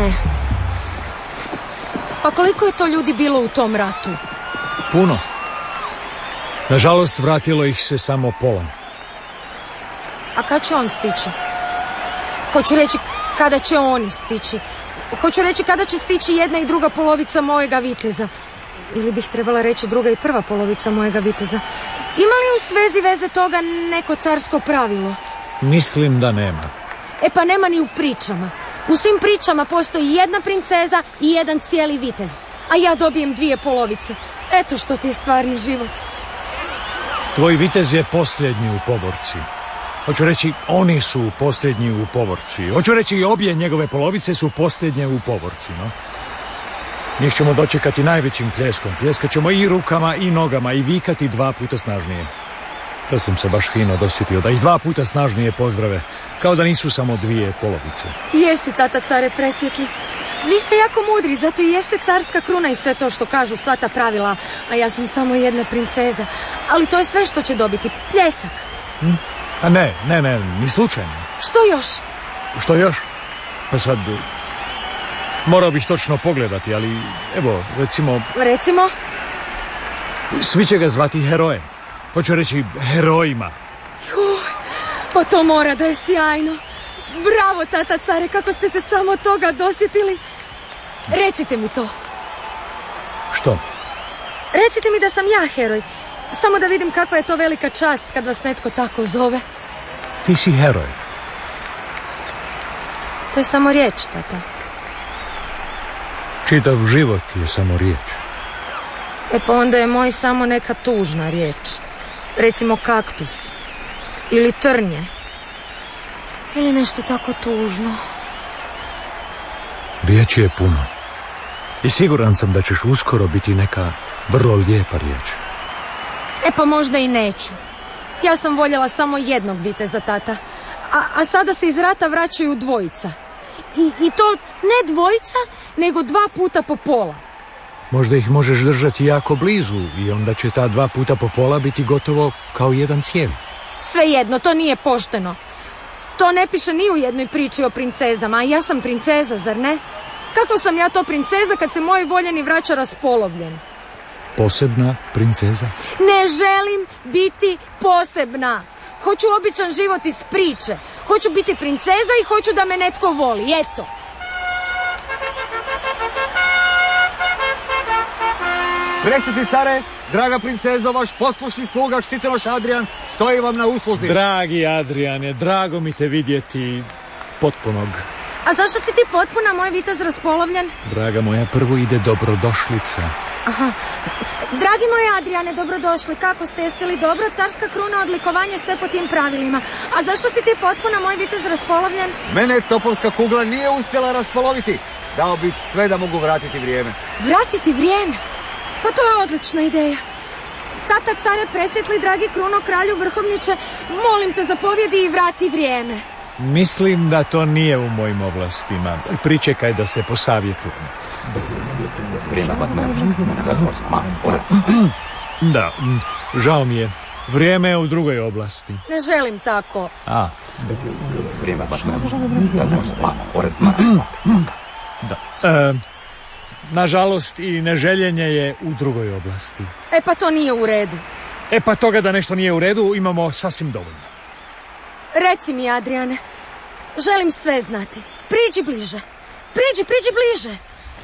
Ne. Pa koliko je to ljudi bilo u tom ratu? Puno. Nažalost, vratilo ih se samo pola. A kad će on stići? Hoću reći, kada će oni stići? Hoću reći, kada će stići jedna i druga polovica mojega viteza? Ili bih trebala reći druga i prva polovica mojega viteza? Ima li u svezi veze toga neko carsko pravilo? Mislim da nema. E pa nema ni u pričama. U svim pričama postoji jedna princeza i jedan cijeli vitez. A ja dobijem 2 polovice. Eto što ti je stvarni život. Tvoj vitez je posljednji u povorci. Hoću reći, oni su posljednji u povorci. Hoću reći, i obje njegove polovice su posljednje u povorci, no? Njih ćemo dočekati najvećim pljeskom. Pljeskat ćemo i rukama i nogama i vikati 2 puta snažnije. To sam se baš fino dosjetio, da ih 2 puta snažnije pozdrave, kao da nisu samo 2 polovice. Jeste, tata care presvjetli. Vi ste jako mudri, zato i jeste carska kruna i sve to što kažu, sva ta pravila. A ja sam samo jedna princeza. Ali to je sve što će dobiti, pljesak. A ne, ni slučajno. Što još? Što još? Pa sad, morao bih točno pogledati, ali evo, recimo... Recimo? Svi će ga zvati herojem. Hoću reći, herojima. Pa to mora da je sjajno. Bravo, tata care, kako ste se samo toga dosjetili. Recite mi to. Što? Recite mi da sam ja heroj. Samo da vidim kakva je to velika čast kad vas netko tako zove. Ti si heroj. To je samo riječ, tata. Čitav život je samo riječ. E pa onda je moj samo neka tužna riječ. Recimo kaktus. Ili trnje. Ili nešto tako tužno. Riječi je puno. I siguran sam da ćeš uskoro biti neka vrlo lijepa riječ. E pa možda i neću. Ja sam voljela samo jednog viteza, tata. A sada se iz rata vraćaju 2. I to ne 2, nego 2 puta po pola. Možda ih možeš držati jako blizu i onda će ta 2 puta po pola biti gotovo kao jedan cijeli. Svejedno, to nije pošteno. To ne piše ni u jednoj priči o princezama, a ja sam princeza, zar ne? Kako sam ja to princeza kad se moj voljeni vraća raspolovljen? Posebna princeza? Ne želim biti posebna. Hoću običan život iz priče. Hoću biti princeza i hoću da me netko voli, eto. Presvjetli care, draga princezo, vaš poslušni sluga štitenoš Adrian stoji vam na usluzi. Dragi Adriane, drago mi te vidjeti potpunog. A zašto si ti potpuna, moj vitez raspolovljen? Draga moja, prvo ide dobrodošlica. Aha. Dragi moji Adriane, dobrodošli. Kako ste? Jeste li dobro? Carska kruna, odlikovanje, sve po tim pravilima. A zašto si ti potpuna, moj vitez raspolovljen? Mene topovska kugla nije uspjela raspoloviti. Dao bih sve da mogu vratiti vrijeme. Vratiti vrijeme? Pa to je odlična ideja. Tata care presvjetli, dragi kruno, kralju vrhovniče, molim te zapovjedi i vrati vrijeme. Mislim da to nije u mojim ovlastima. Pričekaj da se posavjetujem. Da, žao mi je. Vrijeme je u drugoj oblasti. Ne želim tako. Da. Nažalost i neželjenje je u drugoj oblasti. E pa to nije u redu. E pa toga da nešto nije u redu imamo sasvim dovoljno. Reci mi, Adriane, želim sve znati. Priđi bliže. Priđi bliže.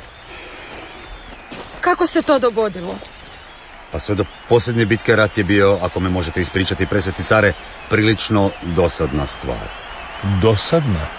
Kako se to dogodilo? Pa sve do posljednje bitke rat je bio, ako me možete ispričati, presvjetli care, prilično dosadna stvar. Dosadna?